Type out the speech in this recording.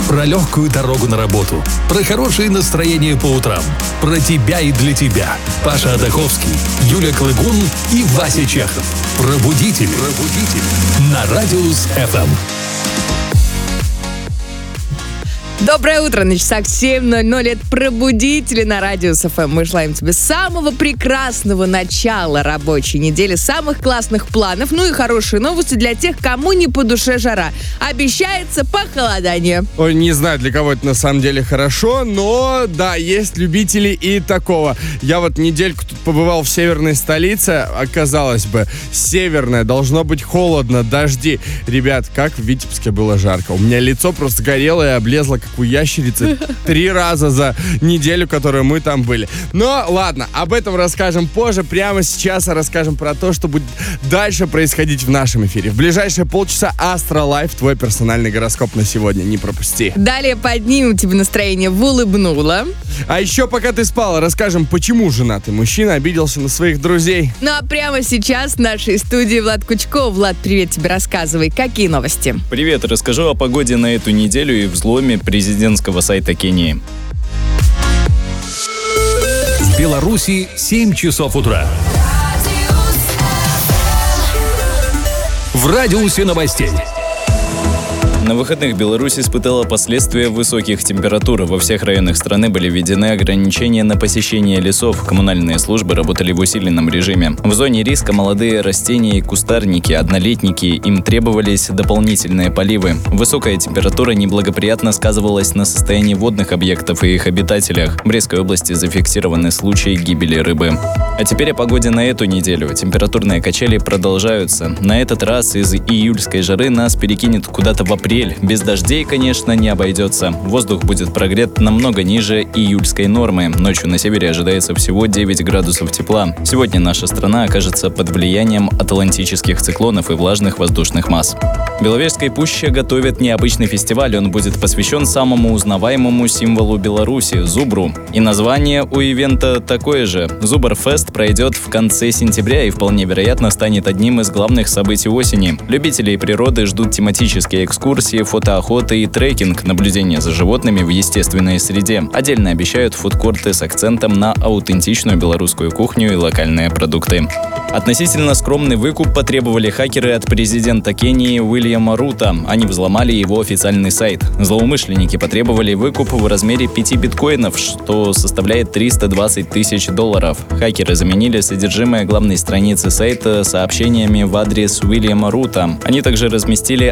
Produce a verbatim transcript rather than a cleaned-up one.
Про легкую дорогу на работу, про хорошее настроение по утрам, про тебя и для тебя. Паша Адаховский, Юля Клыгун и Вася Чехов. Пробудители. Пробудители. На Радиус эф эм. Доброе утро, на часах семь ноль ноль, это «Пробудители» на Радиус эф эм. Мы желаем тебе самого прекрасного начала рабочей недели, самых классных планов, ну и хорошие новости для тех, кому не по душе жара. Обещается похолодание. Ой, не знаю, для кого это на самом деле хорошо, но да, есть любители и такого. Я вот недельку тут побывал в северной столице, оказалось бы, северная, должно быть холодно, дожди. Ребят, как в Витебске было жарко. У меня лицо просто горело и облезло, как у ящерицы, три раза за неделю, которую мы там были. Но ладно, об этом расскажем позже. Прямо сейчас расскажем про то, что будет дальше происходить в нашем эфире. В ближайшие полчаса Астролайф, твой персональный гороскоп на сегодня. Не пропусти. Далее поднимем тебе настроение в улыбнуло. А еще, пока ты спала, расскажем, почему женатый мужчина обиделся на своих друзей. Ну а прямо сейчас в нашей студии Влад Кучков. Влад, привет тебе, рассказывай, какие новости? Привет, расскажу о погоде на эту неделю и взломе президентского сайта Кении. В Беларуси семь часов утра. В радиусе новостей. На выходных Беларусь испытала последствия высоких температур. Во всех районах страны были введены ограничения на посещение лесов. Коммунальные службы работали в усиленном режиме. В зоне риска молодые растения и кустарники, однолетники. Им требовались дополнительные поливы. Высокая температура неблагоприятно сказывалась на состоянии водных объектов и их обитателях. В Брестской области зафиксированы случаи гибели рыбы. А теперь о погоде на эту неделю. Температурные качели продолжаются. На этот раз из июльской жары нас перекинет куда-то в апрель. Без дождей, конечно, не обойдется. Воздух будет прогрет намного ниже июльской нормы. Ночью на севере ожидается всего девять градусов тепла. Сегодня наша страна окажется под влиянием атлантических циклонов и влажных воздушных масс. В Беловежской пуще готовят необычный фестиваль. Он будет посвящен самому узнаваемому символу Беларуси – зубру. И название у ивента такое же. Зубрфест пройдет в конце сентября и вполне вероятно станет одним из главных событий осени. Любителей природы ждут тематические экскурсии, фотоохота и трекинг, наблюдение за животными в естественной среде. Отдельно обещают фудкорты с акцентом на аутентичную белорусскую кухню и локальные продукты. Относительно скромный выкуп потребовали хакеры от президента Кении Уильяма Рута. Они взломали его официальный сайт. Злоумышленники потребовали выкуп в размере пяти биткоинов, что составляет триста двадцать тысяч долларов. Хакеры заменили содержимое главной страницы сайта сообщениями в адрес Уильяма Рута. Они также разместили